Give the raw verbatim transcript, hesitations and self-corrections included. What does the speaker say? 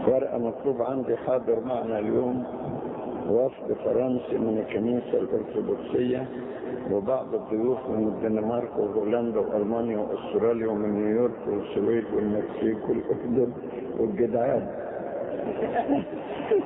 ورقة مطلوب عندي حاضر معنا اليوم وفد فرنسي من الكنيسة الأرثوذكسية وبعض الضيوف من الدنمارك وهولندا وألمانيا وأستراليا ومن نيويورك والسويد والمكسيك والأردن والجدعان